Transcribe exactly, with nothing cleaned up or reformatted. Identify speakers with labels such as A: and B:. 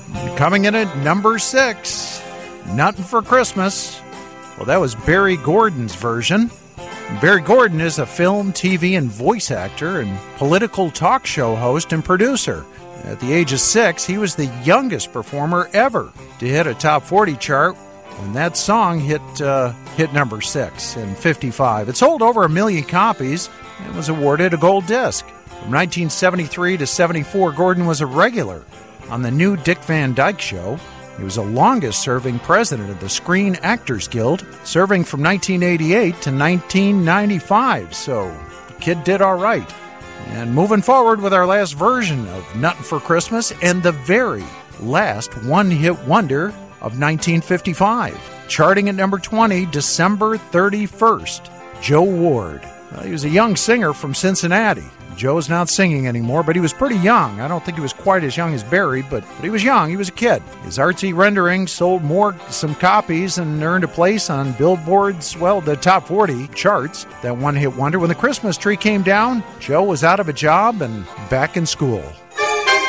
A: Coming in at number six, Nuttin' for Christmas. Well, that was Barry Gordon's version. Barry Gordon is a film, T V, and voice actor and political talk show host and producer. At the age of six, he was the youngest performer ever to hit a top forty chart when that song hit uh, hit number six in fifty-five. It sold over a million copies and was awarded a gold disc. From nineteen seventy-three to seventy-four, Gordon was a regular on the new Dick Van Dyke Show. He was the longest-serving president of the Screen Actors Guild, serving from nineteen eighty-eight to nineteen ninety-five, so the kid did all right. And moving forward with our last version of Nuttin' for Christmas and the very last one-hit wonder of nineteen fifty-five. Charting at number twenty, December thirty-first, Joe Ward. Well, he was a young singer from Cincinnati. Joe's not singing anymore, but he was pretty young. I don't think he was quite as young as Barry, but, but he was young. He was a kid. His artsy renderings sold more, some copies, and earned a place on Billboard's, well, the top forty charts. That one-hit wonder. When the Christmas tree came down, Joe was out of a job and back in school.